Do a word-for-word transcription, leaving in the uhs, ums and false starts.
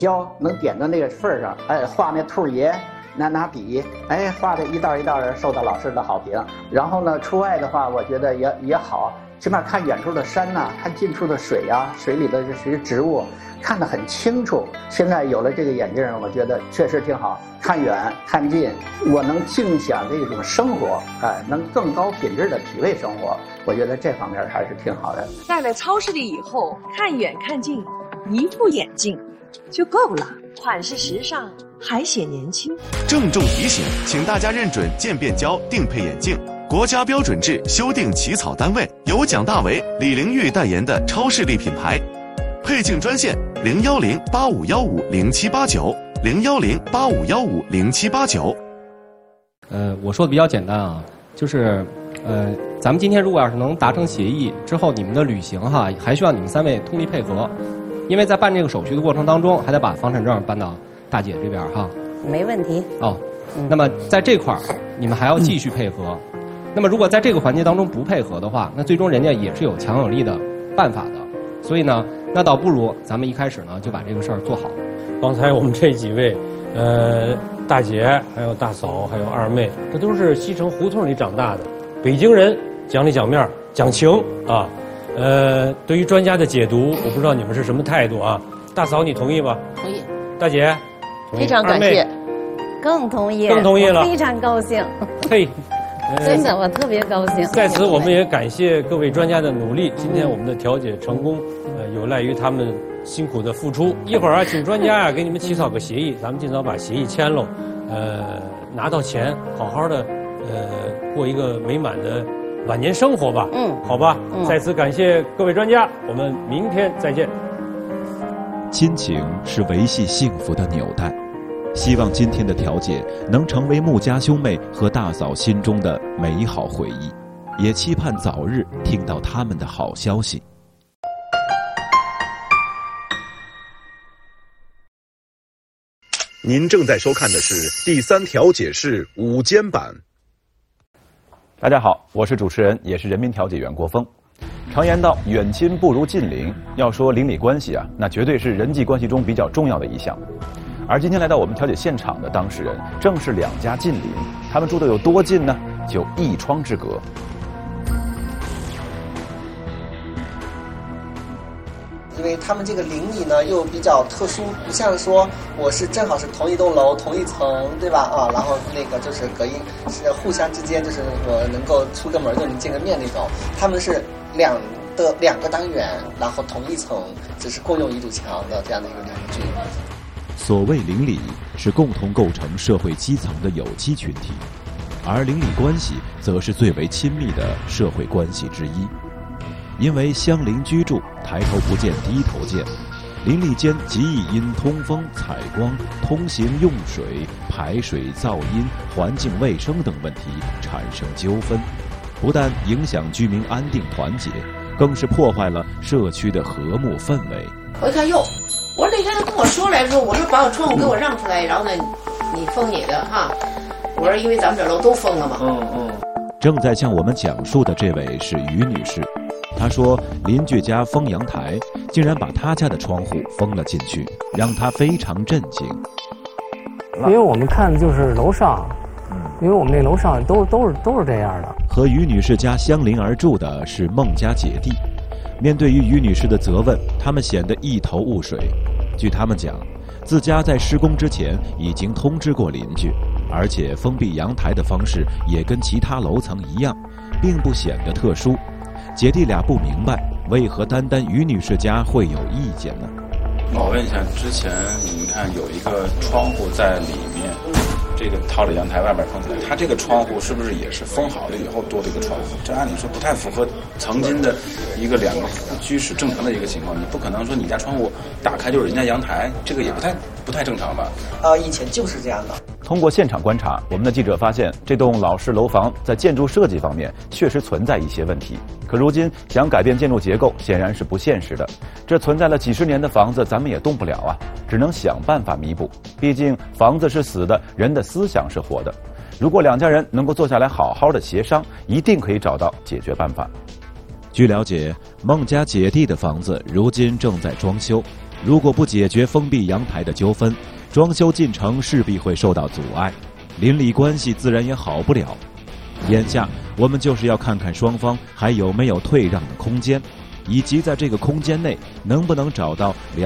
胶能点到那个份儿上，哎，画那兔爷，拿拿笔，哎，画的一道一道的，受到老师的好评。然后呢，出外的话，我觉得也也好，起码看远处的山呐、啊，看近处的水啊，水里的这些植物看得很清楚。现在有了这个眼镜，我觉得确实挺好，看远看近，我能尽享这种生活，哎，能更高品质的体味生活。我觉得这方面还是挺好的。 戴了超视力以后，看远看近，一副眼镜就够了，款式时尚，还显年轻。 郑重提醒，请大家认准渐变胶定配眼镜，国家标准制修订起草单位由蒋大为、李玲玉代言的超视力品牌。配镜专线零幺零八五幺五零七八九零幺零八五幺五零七八九。 呃，我说的比较简单啊，就是呃，咱们今天如果要是能达成协议之后，你们的旅行哈，还需要你们三位通力配合，因为在办这个手续的过程当中，还得把房产证办到大姐这边哈。 没问题。 哦，嗯、那么在这块儿，你们还要继续配合。嗯、那么如果在这个环节当中不配合的话，那最终人家也是有强有力的办法的。所以呢，那倒不如咱们一开始呢就把这个事儿做好。 刚才我们这几位，呃，大姐，还有大嫂，还有二妹，这都是西城胡同里长大的北京人，讲理讲面讲情啊。呃，对于专家的解读，我不知道你们是什么态度啊？大嫂，你同意吗？ 同意。 大姐， 非常感谢。更同意。 更同意了。 非常高兴。 嘿。 真的，我特别高兴。 在此，我们也感谢各位专家的努力。今天我们的调解成功，呃，有赖于他们辛苦的付出。一会儿啊，请专家啊给你们起草个协议，咱们尽早把协议签了，呃，拿到钱，好好的，呃，过一个美满的晚年生活吧。嗯，好吧。嗯、在此感谢各位专家，我们明天再见。 亲情是维系幸福的纽带。希望今天的调解能成为穆家兄妹和大嫂心中的美好回忆，也期盼早日听到他们的好消息。 您正在收看的是第三调解室午间版。 大家好，我是主持人，也是人民调解员郭峰。常言道，远亲不如近邻。要说邻里关系啊，那绝对是人际关系中比较重要的一项。而今天来到我们调解现场的当事人，正是两家近邻。他们住的有多近呢？就一窗之隔。 因为他们这个邻里呢又比较特殊，不像说我是正好是同一栋楼同一层，对吧？啊，然后那个就是隔音是互相之间就是我能够出个门就能见个面那种。他们是两的两个单元，然后同一层，只是共用一堵墙的这样的一个邻居。 所谓邻里，是共同构成社会基层的有机群体，而邻里关系则是最为亲密的社会关系之一。因为相邻居住，抬头不见低头见，邻里间极易因通风、采光、通行用水、排水、噪音、环境卫生等问题产生纠纷，不但影响居民安定团结，更是破坏了社区的和睦氛围。 我一看哟，我说那天他跟我说来说，我说把我窗户给我让出来，然后呢，你封你的哈。我说因为咱们这楼都封了嘛。嗯嗯。 正在向我们讲述的这位是于女士，她说邻居家封阳台，竟然把她家的窗户封了进去，让她非常震惊。 因为我们看就是楼上，因为我们那楼上都都是都是这样的。 和于女士家相邻而住的是孟家姐弟。面对于于女士的责问，他们显得一头雾水。据他们讲，自家在施工之前已经通知过邻居，而且封闭阳台的方式也跟其他楼层一样，并不显得特殊。姐弟俩不明白，为何单单于女士家会有意见呢？ 我问一下，之前你们看有一个窗户在里面，这个套着阳台外边封起来，它这个窗户是不是也是封好了以后多了一个窗户？这按理说不太符合曾经的一个两个居室正常的一个情况。你不可能说你家窗户打开就是人家阳台，这个也不太不太正常吧？ 呃，以前就是这样的。 通过现场观察，我们的记者发现，这栋老式楼房在建筑设计方面确实存在一些问题。可如今想改变建筑结构，显然是不现实的。这存在了几十年的房子，咱们也动不了啊，只能想办法弥补。毕竟房子是死的，人的思想是活的。如果两家人能够坐下来好好的协商，一定可以找到解决办法。 据了解，孟家姐弟的房子如今正在装修， 如果不解决封闭阳台的纠纷，装修进程势必会受到阻碍，邻里关系自然也好不了。眼下我们就是要看看双方还有没有退让的空间，以及在这个空间内能不能找到两